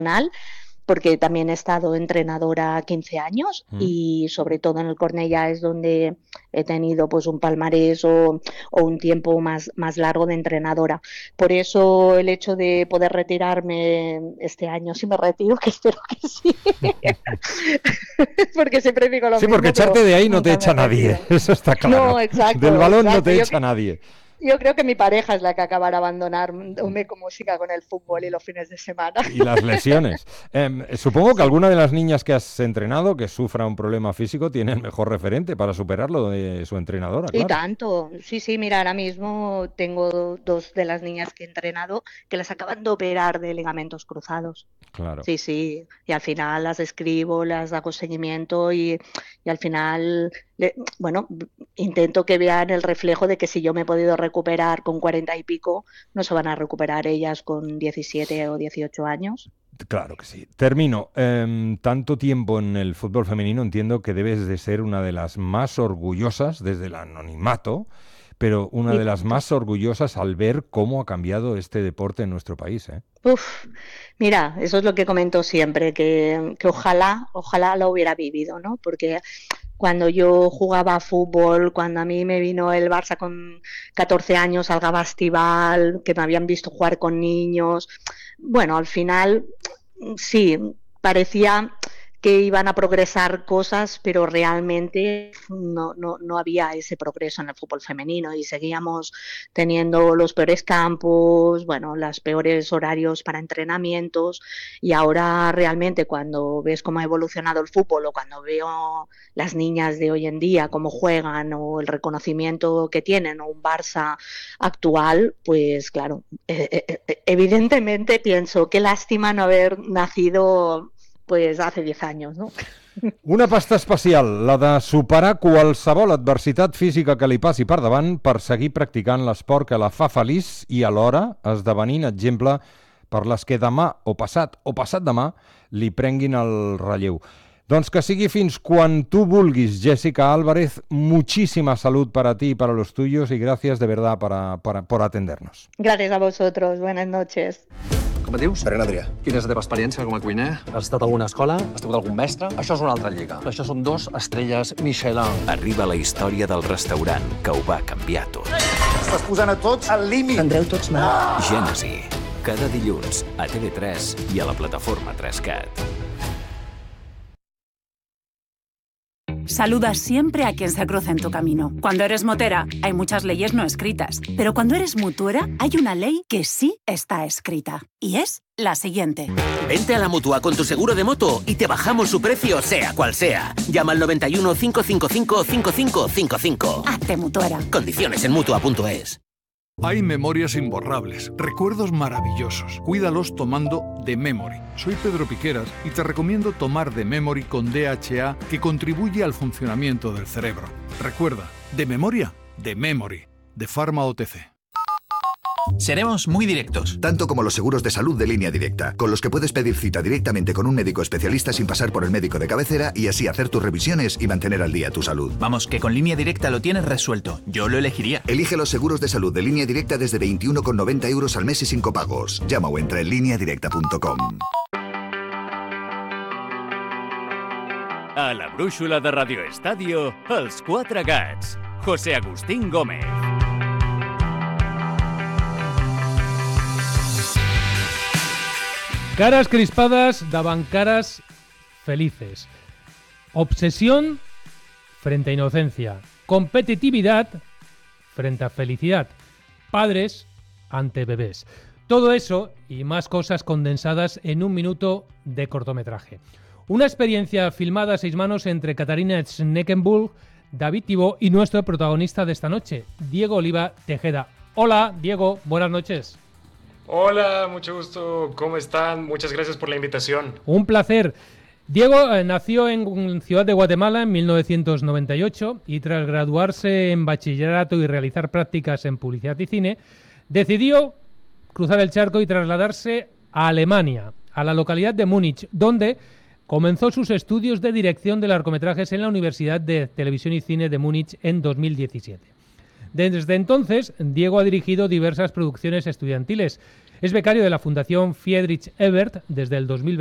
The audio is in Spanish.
porque también he estado entrenadora 15 años y sobre todo en el Cornellá es donde he tenido pues un palmarés o un tiempo más largo de entrenadora. Por eso el hecho de poder retirarme este año, si me retiro, que espero que sí, porque siempre digo lo mismo. Sí, porque echarte de ahí no te echa nadie, eso está claro. No, exacto. Del balón no te echa nadie. Yo creo que mi pareja es la que acabará abandonándome como siga con el fútbol y los fines de semana. Y las lesiones. Supongo que alguna de las niñas que has entrenado que sufra un problema físico tiene el mejor referente para superarlo de su entrenadora, claro. Y tanto. Sí, mira, ahora mismo tengo 2 de las niñas que he entrenado que las acaban de operar de ligamentos cruzados. Claro. Sí. Y al final las escribo, las hago seguimiento y al final, intento que vean el reflejo de que si yo me he podido recuperar con 40 y pico, no se van a recuperar ellas con 17 o 18 años. Claro que sí. Termino. Tanto tiempo en el fútbol femenino, entiendo que debes de ser una de las más orgullosas desde el anonimato, pero una de las más orgullosas al ver cómo ha cambiado este deporte en nuestro país, ¿eh? Mira, eso es lo que comento siempre, que ojalá lo hubiera vivido, ¿no? Porque cuando yo jugaba a fútbol, cuando a mí me vino el Barça con 14 años al Gabastibal, que me habían visto jugar con niños, bueno, al final sí, parecía que iban a progresar cosas, pero realmente no había ese progreso en el fútbol femenino y seguíamos teniendo los peores campos, los peores horarios para entrenamientos, y ahora realmente cuando ves cómo ha evolucionado el fútbol o cuando veo las niñas de hoy en día, cómo juegan o el reconocimiento que tienen o un Barça actual, pues claro, evidentemente pienso qué lástima no haber nacido pues hace 10 años, no? Una pasta espacial, la de superar qualsevol adversitat física que li passi per davant per seguir practicant l'esport que la fa feliç i alhora esdevenint exemple per les que demà o passat demà li prenguin el relleu. Doncs que sigui fins quan tú vulguis, Jessica Álvarez. Muchísima salud para ti y para los tuyos y gracias de verdad por atendernos. Gracias a vosotros. Buenas noches. Com et dius? Pere Adrià. Quina és la teva experiència com a cuiner? Has estat a alguna escola? Has tingut algun mestre? Això és una altra lliga. Això són 2 estrelles Michelin. Arriba la història del restaurant que ho va canviar tot. Estàs posant a tots al límit. Prendreu tots mal. Gènesi. Cada dilluns a TV3 i a la plataforma 3CAT. Saluda siempre a quien se cruza en tu camino. Cuando eres motera, hay muchas leyes no escritas. Pero cuando eres mutuera, hay una ley que sí está escrita. Y es la siguiente. Vente a la Mutua con tu seguro de moto y te bajamos su precio, sea cual sea. Llama al 91 555 5555. Hazte mutuera. Condiciones en Mutua.es. Hay memorias imborrables, recuerdos maravillosos. Cuídalos tomando The Memory. Soy Pedro Piqueras y te recomiendo tomar The Memory con DHA, que contribuye al funcionamiento del cerebro. Recuerda, de memoria, The Memory, de Pharma OTC. Seremos muy directos. Tanto como los seguros de salud de Línea Directa, con los que puedes pedir cita directamente con un médico especialista sin pasar por el médico de cabecera y así hacer tus revisiones y mantener al día tu salud. Vamos, que con Línea Directa lo tienes resuelto. Yo lo elegiría. Elige los seguros de salud de Línea Directa desde 21,90 € al mes y sin copagos. Llama o entra en lineadirecta.com. A la brúixola de Radio Estadio, els 4 gats. José Agustín Gómez. Caras crispadas daban caras felices. Obsesión frente a inocencia. Competitividad frente a felicidad. Padres ante bebés. Todo eso y más cosas condensadas en 1 minuto de cortometraje. Una experiencia filmada a 6 manos entre Katarina Schneckenburg, David Thibó y nuestro protagonista de esta noche, Diego Oliva Tejeda. Hola, Diego, buenas noches. Hola, mucho gusto, ¿cómo están? Muchas gracias por la invitación. Un placer. Diego nació en Ciudad de Guatemala en 1998 y tras graduarse en bachillerato y realizar prácticas en publicidad y cine, decidió cruzar el charco y trasladarse a Alemania, a la localidad de Múnich, donde comenzó sus estudios de dirección de largometrajes en la Universidad de Televisión y Cine de Múnich en 2017. Desde entonces, Diego ha dirigido diversas producciones estudiantiles. Es becario de la Fundación Friedrich Ebert desde el 2020.